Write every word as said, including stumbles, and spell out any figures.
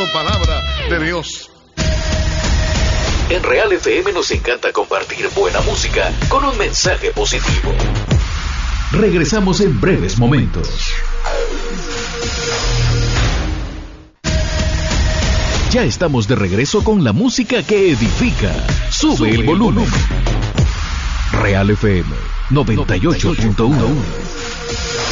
palabra de Dios. En Real F M nos encanta compartir buena música con un mensaje positivo. Regresamos en breves momentos. Ya estamos de regreso con la música que edifica. Sube, Sube el volumen. el volumen. Real F M noventa y ocho punto uno.